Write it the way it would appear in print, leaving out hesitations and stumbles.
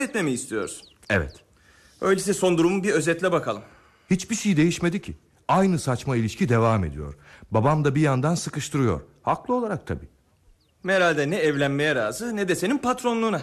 etmemi istiyorsun. Evet. Öyleyse son durumu bir özetle bakalım. Hiçbir şey değişmedi ki. Aynı saçma ilişki devam ediyor. Babam da bir yandan sıkıştırıyor. Haklı olarak tabii. Meral de ne evlenmeye razı ne de senin patronluğuna.